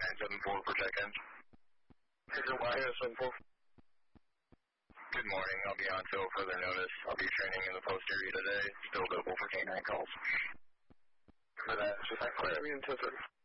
974 for check-in. YS74. Good morning. I'll be on till further notice. I'll be training in the post area today. Still available for K9 calls. For that, just like clear me into